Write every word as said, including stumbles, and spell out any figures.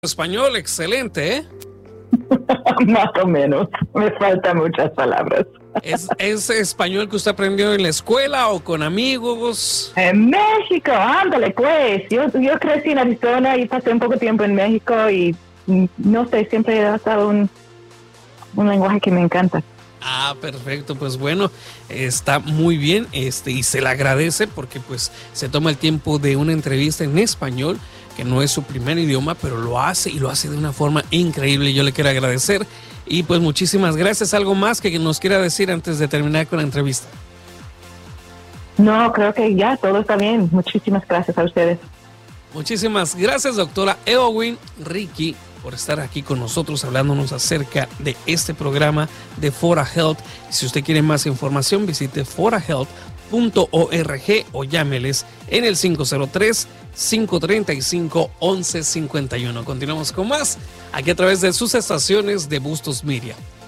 Español, excelente, ¿eh? Más o menos, me faltan muchas palabras. ¿Es, ¿Es español que usted aprendió en la escuela o con amigos? En México, ándale pues. Yo, yo crecí en Arizona y pasé un poco de tiempo en México y no sé, siempre ha estado un, un lenguaje que me encanta. Ah, perfecto, pues bueno, está muy bien, este, y se le agradece porque pues se toma el tiempo de una entrevista en español, que no es su primer idioma, pero lo hace y lo hace de una forma increíble. Yo le quiero agradecer y pues muchísimas gracias. ¿Algo más que nos quiera decir antes de terminar con la entrevista? No, creo que ya todo está bien. Muchísimas gracias a ustedes. Muchísimas gracias, doctora Eowyn Ricky, por estar aquí con nosotros hablándonos acerca de este programa de Fora Health. Y si usted quiere más información, visite fora health punto org o llámeles en el cinco cero tres, cinco tres cinco, once cincuenta y uno. Continuamos con más aquí a través de sus estaciones de Bustos Media.